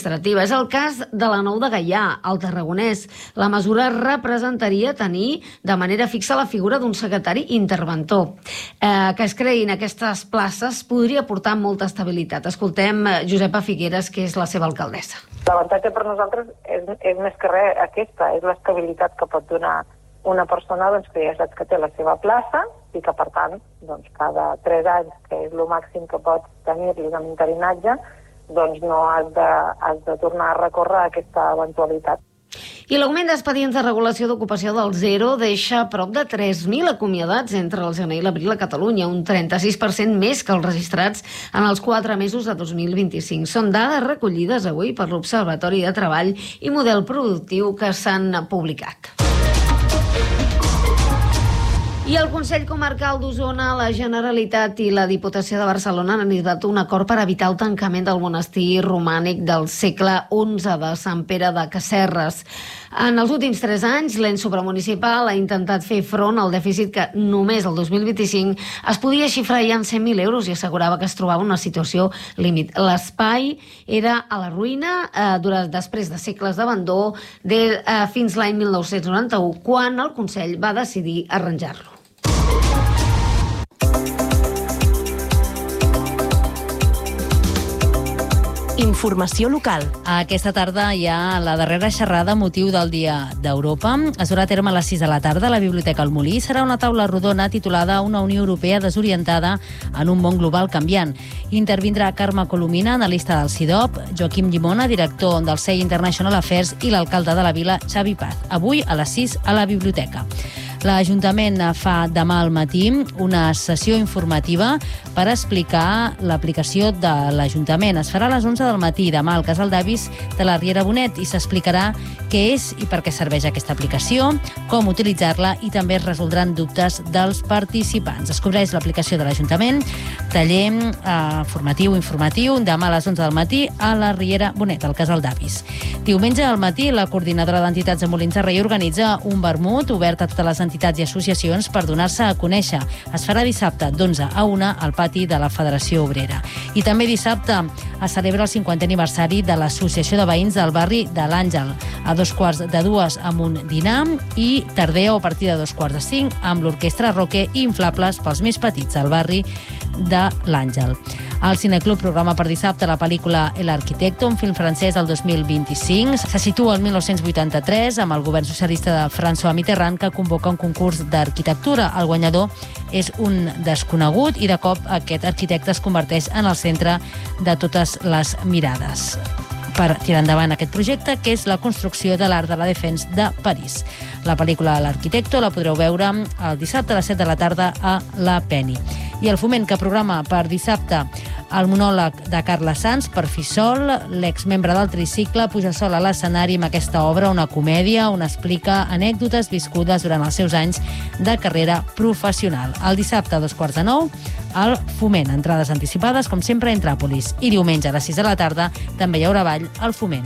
administrativa. És el cas de la Nou de Gaià, al Tarragonès. La mesura representaria tenir de manera fixa la figura d'un secretari interventor. Que es creïn aquestes places podria portar molta estabilitat. Escoltem Josepa Figueres, que és la seva alcaldessa. L'avantatge per nosaltres és més que res aquesta, és l'estabilitat que pot donar una persona que ja saps que té la seva plaça i que, per tant, cada 3 anys, que és el màxim que pots tenir-li amb interinatge, no has de tornar a recórrer aquesta eventualitat. I l'augment d'expedients de regulació d'ocupació del zero deixa prop de 3.000 acomiadats entre el gener i l'abril a Catalunya, un 36% més que els registrats en els 4 mesos de 2025. Són dades recollides avui per l'Observatori de Treball i Model Productiu que s'han publicat. I el Consell Comarcal d'Osona, la Generalitat i la Diputació de Barcelona han arribat a un acord per evitar el tancament del monestir romànic del segle XI de Sant Pere de Casserres. En els últims 3 anys, l'ens supramunicipal ha intentat fer front al dèficit que només el 2025 es podia xifrar ja en 100.000 euros i assegurava que es trobava una situació límit. L'espai era a la ruïna després de segles d'abandó fins l'any 1991, quan el Consell va decidir arranjar-lo. Informació local. Aquesta tarda hi ha la darrera xerrada a motiu del Dia d'Europa. Es durà a terme a les 6 de la tarda a la Biblioteca El Molí. Serà una taula rodona titulada Una Unió Europea desorientada en un món global canviant. Intervindrà Carme Colomina, analista del CIDOB, Joaquim Llimona, director del CEI International Affairs, i l'alcalde de la vila, Xavi Paz. Avui a les 6 a la biblioteca. L'Ajuntament fa demà al matí una sessió informativa per explicar l'aplicació de l'Ajuntament. Es farà a les 11 del matí demà al Casal d'Avis de la Riera Bonet i s'explicarà què és i per què serveix aquesta aplicació, com utilitzar-la i també es resoldran dubtes dels participants. Descobreix l'aplicació de l'Ajuntament, taller informatiu demà a les 11 del matí a la Riera Bonet, al Casal d'Avis. Diumenge al matí la coordinadora d'entitats de Molins de Rei organitza un vermut obert a totes les entitats i associacions per donar-se a conèixer. Es farà dissabte d'11 a 1 al pati de la Federació Obrera. I també dissabte es celebra el 50è aniversari de l'Associació de Veïns del barri de l'Àngel. A 2:45 amb un dinar i tardeo a partir de 2:45 amb l'orquestra Roque i inflables pels més petits del barri de l'Àngel. El Cineclub programa per dissabte la pel·lícula El Arquitecto, un film francès del 2025. Se situa el 1983 amb el govern socialista de François Mitterrand, que convoca un concurs d'arquitectura. El guanyador és un desconegut i de cop aquest arquitecte es converteix en el centre de totes les mirades per tirar endavant aquest projecte, que és la construcció de l'Arc de la Défense de París. La pel·lícula L'Arquitecto la podreu veure el dissabte a les 7 de la tarda a la Penny. I el Foment, que programa per dissabte el monòleg de Carles Sans, Per fi sol, l'exmembre del Tricicle puja sol a l'escenari amb aquesta obra, una comèdia on explica anècdotes viscudes durant els seus anys de carrera professional. El dissabte a 8:45 al Foment. Entrades anticipades, com sempre, a Intràpolis. I diumenge a les 6 de la tarda també hi haurà ball al Foment.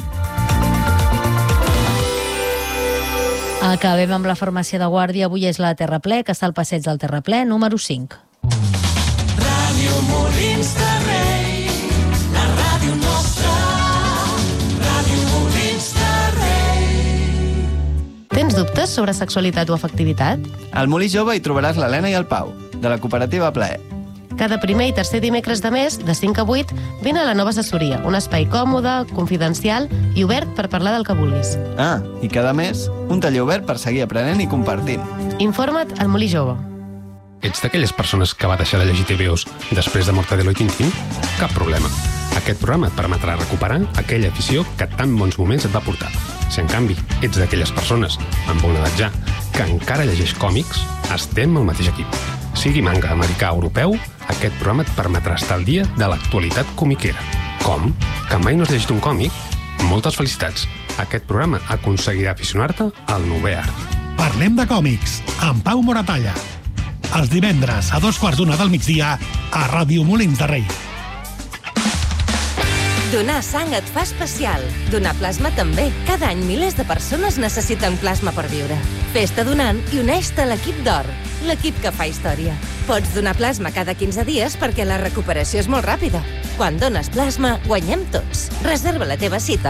Acabem amb la farmàcia de Guàrdia. Avui és la Terraplè, que està al passeig del Terraplè, número 5. Ràdio Molins de Rei, la ràdio nostra, Ràdio Molins de Rei. Tens dubtes sobre sexualitat o afectivitat? Al Molí Jove hi trobaràs l'Helena i el Pau, de la cooperativa Plaer. Cada primer i tercer dimecres de mes, de 5 a 8, vine a la nova assessoria, un espai còmode, confidencial i obert per parlar del que vulguis. Ah, i cada mes, un taller obert per seguir aprenent i compartint. Informa't al Molí Jove. Ets d'aquelles persones que va deixar de llegir TVOs després de Mortadelo i Tintín? Cap problema. Aquest programa et permetrà recuperar aquella afició que tan bons moments et va portar. Si, en canvi, ets d'aquelles persones, amb una edat ja, que encara llegeix còmics, estem al mateix equip. Sigui manga, americà o europeu, aquest programa et permetrà estar al dia de l'actualitat comiquera. Com? Que mai no has llegit un còmic? Moltes felicitats. Aquest programa aconseguirà aficionar-te al novè art. Parlem de còmics, amb Pau Moratalla. Els divendres a 2:15 del migdia a Ràdio Molins de Rei. Donar sang et fa especial. Donar plasma també. Cada any milers de persones necessiten plasma per viure. Fes-te donant i uneix-te a l'equip d'Or, l'equip que fa història. Pots donar plasma cada 15 dies perquè la recuperació és molt ràpida. Quan dones plasma, guanyem tots. Reserva la teva cita